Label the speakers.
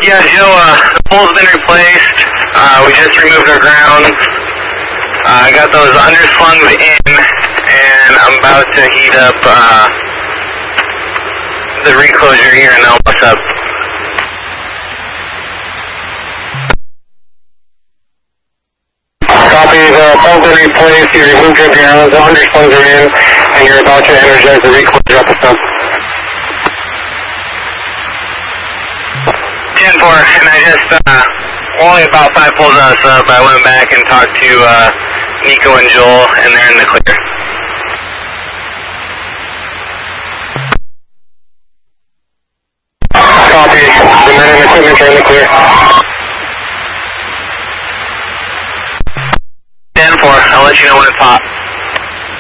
Speaker 1: Yeah, Joe, the pole's been replaced. We just removed our grounds. I got those underslungs in, and I'm about to heat up the reclosure here in Elma. Copy, the pole's been replaced, you removed your grounds, the underslungs are in, and you're about to energize the reclosure up the sub. 10-4, and I just, only about 5 poles on the sub, I went back and talked to Nico and Joel, and they're in the clear. Copy, the men and equipment are in the clear.